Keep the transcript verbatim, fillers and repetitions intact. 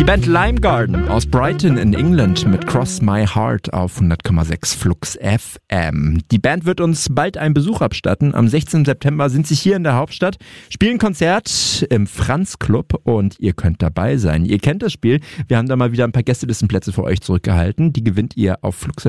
Band Lime Garden aus Brighton in England mit Cross My Heart auf hundert Komma sechs Flux F M. Die Band wird uns bald einen Besuch abstatten. Am sechzehnten September sind sie hier in der Hauptstadt, spielen Konzert im Franz Club und ihr könnt dabei sein. Ihr kennt das Spiel. Wir haben da mal wieder ein paar Gästelistenplätze für euch zurückgehalten. Die gewinnt ihr auf Flux